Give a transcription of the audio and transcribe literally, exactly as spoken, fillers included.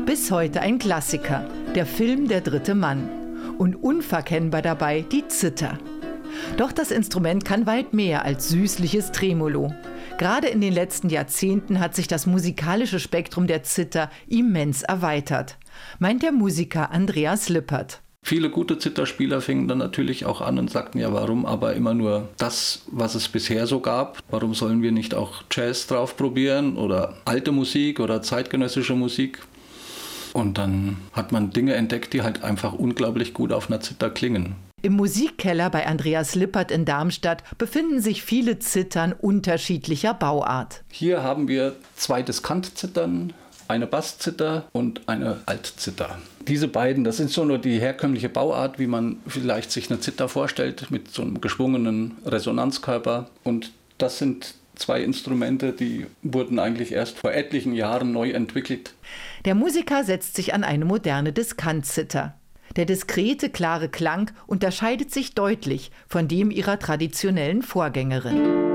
Bis heute ein Klassiker, der Film Der dritte Mann. Und unverkennbar dabei die Zither. Doch das Instrument kann weit mehr als süßliches Tremolo. Gerade in den letzten Jahrzehnten hat sich das musikalische Spektrum der Zither immens erweitert, meint der Musiker Andreas Lippert. Viele gute Zitherspieler fingen dann natürlich auch an und sagten, ja, warum aber immer nur das, was es bisher so gab? Warum sollen wir nicht auch Jazz drauf probieren oder alte Musik oder zeitgenössische Musik? Und dann hat man Dinge entdeckt, die halt einfach unglaublich gut auf einer Zither klingen. Im Musikkeller bei Andreas Lippert in Darmstadt befinden sich viele Zithern unterschiedlicher Bauart. Hier haben wir zwei Diskantzithern, eine Basszither und eine Altzither. Diese beiden, das sind so nur die herkömmliche Bauart, wie man vielleicht sich eine Zither vorstellt, mit so einem geschwungenen Resonanzkörper. Und das sind zwei Instrumente, die wurden eigentlich erst vor etlichen Jahren neu entwickelt. Der Musiker setzt sich an eine moderne Diskantzither. Der diskrete, klare Klang unterscheidet sich deutlich von dem ihrer traditionellen Vorgängerin.